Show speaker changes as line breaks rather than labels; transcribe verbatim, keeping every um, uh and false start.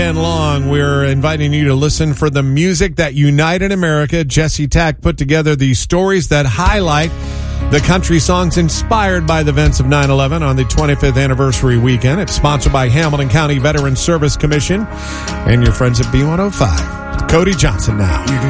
And long, we're inviting you to listen for the music that united America. Jesse Tack put together the stories that highlight the country songs inspired by the events of nine eleven on the twenty-fifth anniversary weekend. It's sponsored by Hamilton County Veterans Service Commission and your friends at B one oh five. Cody Johnson now.